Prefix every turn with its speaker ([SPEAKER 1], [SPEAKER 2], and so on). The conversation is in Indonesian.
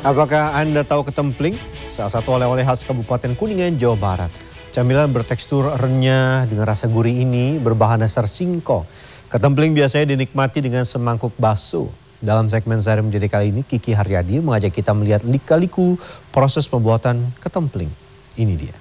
[SPEAKER 1] Apakah Anda tahu ketempling? Salah satu oleh-oleh khas Kabupaten Kuningan, Jawa Barat. Camilan bertekstur renyah dengan rasa gurih ini berbahan dasar singkong. Ketempling biasanya dinikmati dengan semangkuk bakso. Dalam segmen Sehari Menjadi kali ini, Kiki Haryadi mengajak kita melihat lika-liku proses pembuatan ketempling. Ini dia.